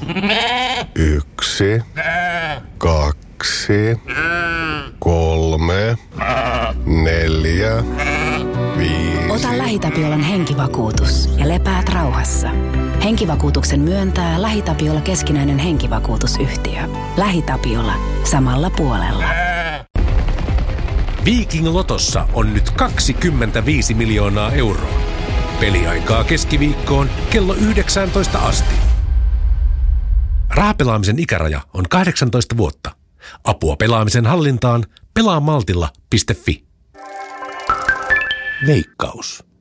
1, 2, 3, 4, 5. Ota LähiTapiolan henkivakuutus ja lepäät rauhassa. Henkivakuutuksen myöntää LähiTapiola keskinäinen henkivakuutusyhtiö. LähiTapiola. Samalla puolella. Viking Lotossa on nyt 25 miljoonaa euroa. Peliaikaa keskiviikkoon kello 19 asti. Rahapelaamisen ikäraja on 18 vuotta. Apua pelaamisen hallintaan pelaamaltilla.fi. Veikkaus.